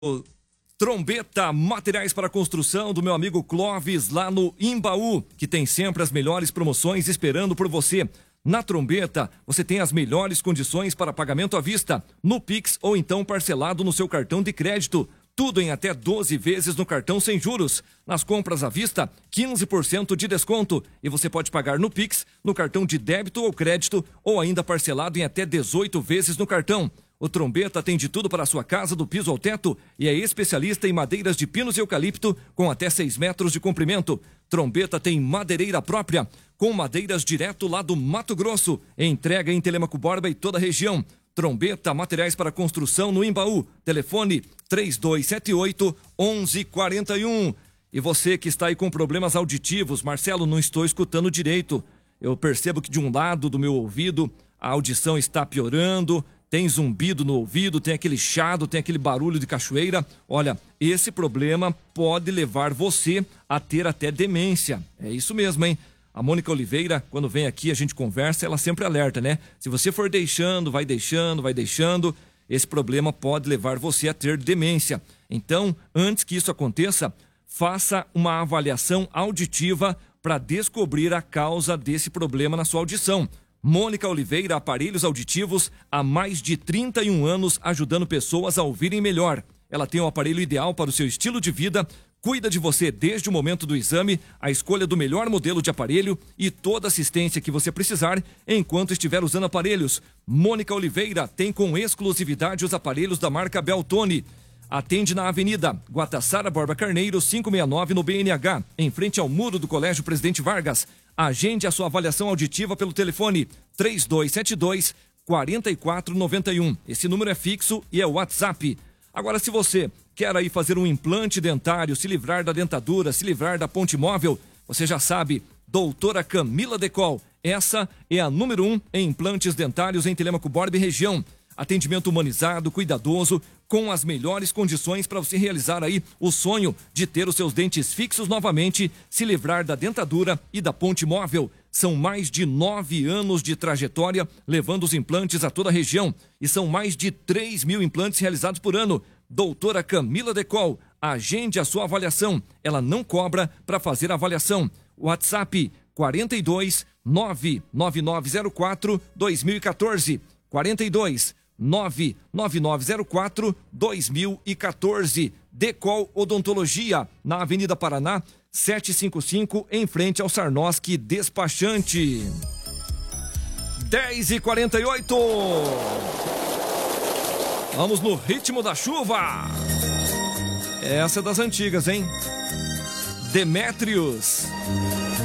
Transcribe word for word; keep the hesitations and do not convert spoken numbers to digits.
O Trombeta, materiais para construção do meu amigo Clóvis, lá no Imbaú, que tem sempre as melhores promoções esperando por você. Na Trombeta, você tem as melhores condições para pagamento à vista, no Pix ou então parcelado no seu cartão de crédito. Tudo em até doze vezes no cartão sem juros. Nas compras à vista, quinze por cento de desconto. E você pode pagar no Pix, no cartão de débito ou crédito, ou ainda parcelado em até dezoito vezes no cartão. O Trombeta tem de tudo para a sua casa, do piso ao teto, e é especialista em madeiras de pinos e eucalipto com até seis metros de comprimento. Trombeta tem madeireira própria, com madeiras direto lá do Mato Grosso. Entrega em Telêmaco Borba e toda a região. Trombeta, materiais para construção no Imbaú. Telefone três dois sete oito, onze quarenta e um. E você que está aí com problemas auditivos, Marcelo, não estou escutando direito. Eu percebo que de um lado do meu ouvido a audição está piorando. Tem zumbido no ouvido, tem aquele chiado, tem aquele barulho de cachoeira. Olha, esse problema pode levar você a ter até demência. É isso mesmo, hein? A Mônica Oliveira, quando vem aqui, a gente conversa, ela sempre alerta, né? Se você for deixando, vai deixando, vai deixando, esse problema pode levar você a ter demência. Então, antes que isso aconteça, faça uma avaliação auditiva para descobrir a causa desse problema na sua audição. Mônica Oliveira, aparelhos auditivos, há mais de trinta e um anos ajudando pessoas a ouvirem melhor. Ela tem o aparelho ideal para o seu estilo de vida, cuida de você desde o momento do exame, a escolha do melhor modelo de aparelho e toda assistência que você precisar enquanto estiver usando aparelhos. Mônica Oliveira tem com exclusividade os aparelhos da marca Beltone. Atende na Avenida Guatassara Borba Carneiro, quinhentos e sessenta e nove, no B N H, em frente ao muro do Colégio Presidente Vargas. Agende a sua avaliação auditiva pelo telefone três dois sete dois, quatro quatro nove um. Esse número é fixo e é o WhatsApp. Agora, se você quer aí fazer um implante dentário, se livrar da dentadura, se livrar da ponte móvel, você já sabe, doutora Camila Decol. Essa é a número um em implantes dentários em Telêmaco Borba e região. Atendimento humanizado, cuidadoso, com as melhores condições para você realizar aí o sonho de ter os seus dentes fixos novamente, se livrar da dentadura e da ponte móvel. São mais de nove anos de trajetória, levando os implantes a toda a região. E são mais de três mil implantes realizados por ano. Doutora Camila Decol, agende a sua avaliação. Ela não cobra para fazer a avaliação. WhatsApp quarenta e dois, nove nove nove zero quatro, dois mil e quatorze. quarenta e dois, nove nove nove zero quatro, dois mil e quatorze. Decol Odontologia, na Avenida Paraná, setecentos e cinquenta e cinco, em frente ao Sarnoski Despachante. dez e quarenta e oito. Vamos no ritmo da chuva. Essa é das antigas, hein? Demétrios.